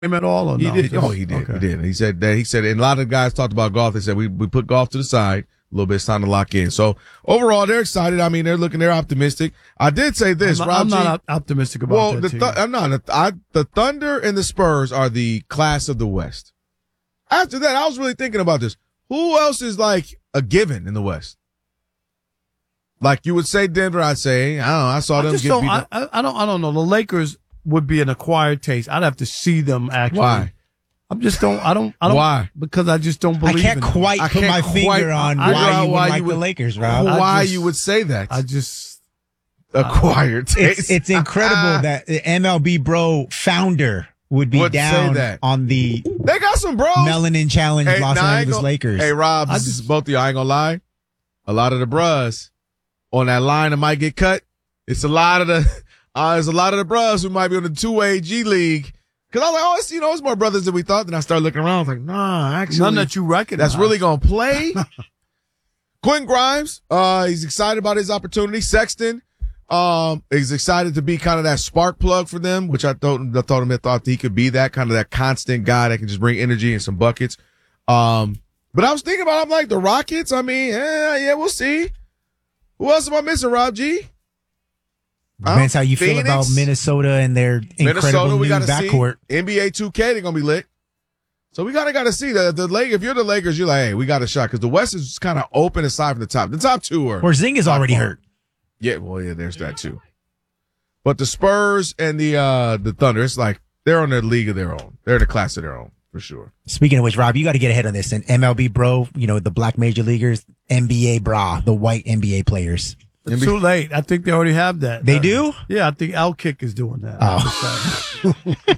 him at all or no? He did. Oh, he did. Okay. He did. He said that. He said, and a lot of guys talked about golf. They said we put golf to the side a little bit. It's time to lock in. So overall, they're excited. I mean, they're optimistic. I did say this. I'm not optimistic about that. I'm not. The Thunder and the Spurs are the class of the West. After that, I was really thinking about this. Who else is like a given in the West? Like you would say Denver, I'd say, I don't know. I saw them get beat up. I don't know. The Lakers would be an acquired taste. I'd have to see them actually. Why? I don't. Why? Because I just don't believe. I can't quite put my finger on why you would like the Lakers, Rob. Why you would say that? I just acquired taste. It's incredible that the MLB Bro founder would be down on the. They got some bros. Melanin Challenge, Los Angeles Lakers. Hey, Rob, both of you, I ain't gonna lie. A lot of the bros on that line that might get cut. It's a lot of the. There's a lot of the bros who might be on the 2A G League. Cause I was like, it's more brothers than we thought. Then I started looking around. I was like, nah, actually. None that you recognize. That's really going to play. Quentin Grimes, he's excited about his opportunity. Sexton, is excited to be kind of that spark plug for them, which I thought he could be that kind of that constant guy that can just bring energy and some buckets. But I was thinking about, I'm like, the Rockets, I mean, yeah, we'll see. Who else am I missing, Rob G? Depends how you feel about Minnesota and their incredible new backcourt. NBA 2K, they're going to be lit. So we got to see the Lakers. If you're the Lakers, you're like, hey, we got a shot because the West is kind of open aside from the top. The top two are. Porzingis already hurt. Yeah, there's that too. But the Spurs and the Thunder, it's like they're on their league of their own. They're in a class of their own for sure. Speaking of which, Rob, you got to get ahead on this. And MLB Bro, the black major leaguers, NBA Bra, the white NBA players. It's too late. I think they already have that. They do? Yeah, I think Outkick is doing that. Oh.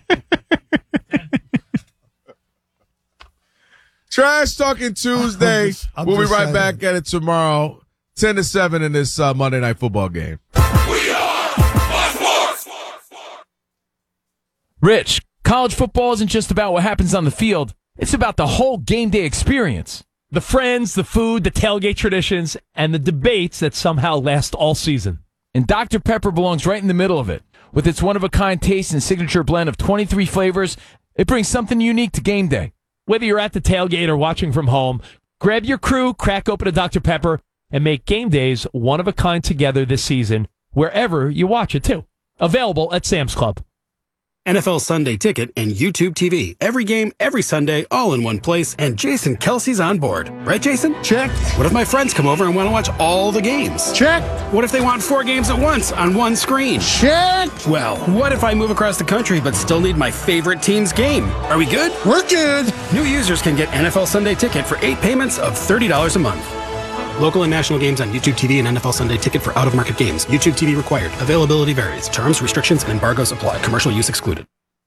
Trash Talking Tuesday. We'll be right back at it tomorrow, 10 to 7 in this Monday Night Football game. We are Fox Sports. Rich, college football isn't just about what happens on the field. It's about the whole game day experience. The friends, the food, the tailgate traditions, and the debates that somehow last all season. And Dr. Pepper belongs right in the middle of it. With its one-of-a-kind taste and signature blend of 23 flavors, it brings something unique to game day. Whether you're at the tailgate or watching from home, grab your crew, crack open a Dr. Pepper, and make game days one-of-a-kind together this season, wherever you watch it, too. Available at Sam's Club. NFL Sunday Ticket and YouTube TV. Every game, every Sunday, all in one place, and Jason Kelsey's on board. Right, Jason? Check. What if my friends come over and want to watch all the games? Check. What if they want 4 games at once on one screen? Check. Well, what if I move across the country but still need my favorite team's game? Are we good? We're good. New users can get NFL Sunday Ticket for 8 payments of $30 a month. Local and national games on YouTube TV and NFL Sunday Ticket for out-of-market games. YouTube TV required. Availability varies. Terms, restrictions, and embargoes apply. Commercial use excluded.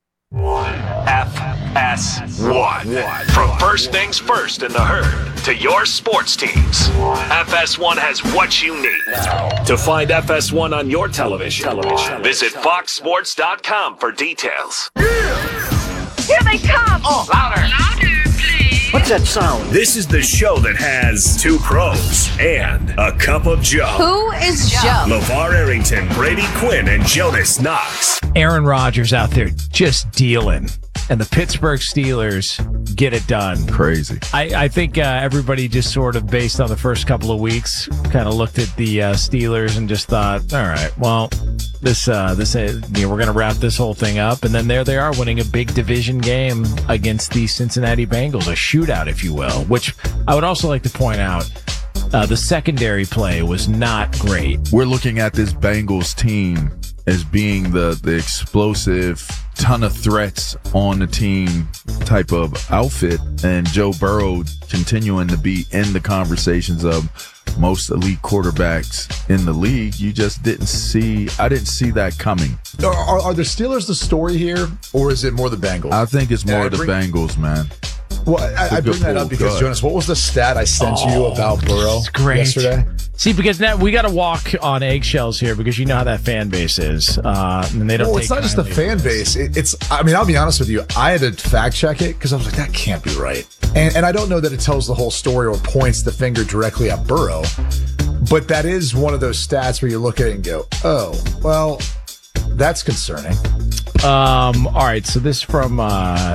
FS1. From first things first in the herd to your sports teams, FS1 has what you need. To find FS1 on your television, visit foxsports.com for details. Here they come! Oh, louder! What's that sound? This is the show that has 2 pros and a cup of Joe. Who is Joe? LeVar Arrington, Brady Quinn, and Jonas Knox. Aaron Rodgers out there just dealing. And the Pittsburgh Steelers get it done. Crazy. I think everybody just sort of, based on the first couple of weeks, kind of looked at the Steelers and just thought, all right, well, we're going to wrap this whole thing up. And then there they are winning a big division game against the Cincinnati Bengals, a shootout, if you will, which I would also like to point out. The secondary play was not great. We're looking at this Bengals team as being the explosive ton of threats on the team type of outfit, and Joe Burrow continuing to be in the conversations of most elite quarterbacks in the league. I didn't see that coming. Are the Steelers the story here, or is it more the Bengals? I think it's more the Bengals, man. Well, I bring that up because, Jonas, what was the stat I sent you about Burrow yesterday? See, because now we got to walk on eggshells here because you know how that fan base is. And they don't. Well, it's not just the fan base. I'll be honest with you. I had to fact check it because I was like, that can't be right. And I don't know that it tells the whole story or points the finger directly at Burrow. But that is one of those stats where you look at it and go, oh, well, that's concerning. All right, so this from